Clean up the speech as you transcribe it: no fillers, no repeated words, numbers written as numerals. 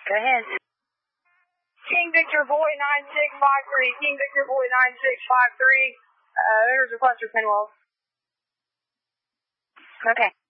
Go ahead. King Victor Boy 9653. King Victor Boy 9653. There's a cluster pinwheel. Okay.